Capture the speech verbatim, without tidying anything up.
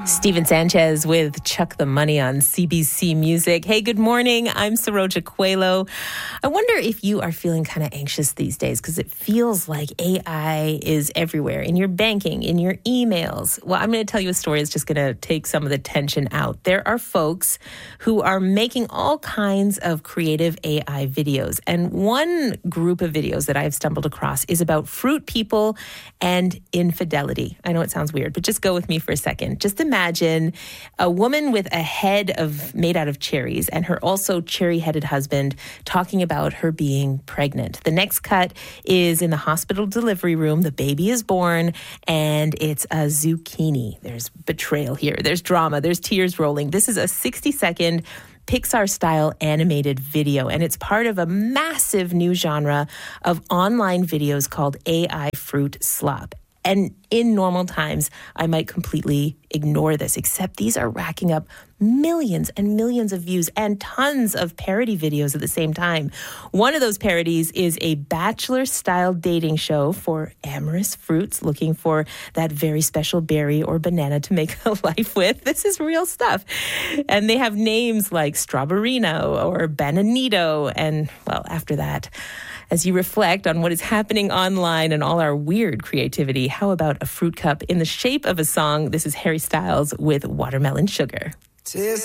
Steven Sanchez with Chuck the Money on C B C Music. Hey, good morning. I'm Saroja Coelho. I wonder if you are feeling kind of anxious these days because it feels like A I is everywhere in your banking, in your emails. Well, I'm going to tell you a story that's just going to take some of the tension out. There are folks who are making all kinds of creative A I videos. And one group of videos that I've stumbled across is about fruit people and infidelity. I know it sounds weird, but just go with me for a second. Just imagine Imagine a woman with a head of made out of cherries and her also cherry-headed husband talking about her being pregnant. The next cut is in the hospital delivery room. The baby is born and it's a zucchini. There's betrayal here. There's drama. There's tears rolling. This is a sixty-second Pixar-style animated video, and it's part of a massive new genre of online videos called A I Fruit Slop. And in normal times, I might completely ignore this, except these are racking up millions and millions of views and tons of parody videos at the same time. One of those parodies is a bachelor-style dating show for amorous fruits looking for that very special berry or banana to make a life with. This is real stuff. And they have names like Strawberrino or Bananito. And, well, after that, as you reflect on what is happening online and all our weird creativity, how about a fruit cup in the shape of a song? This is Harry Styles with Watermelon Sugar.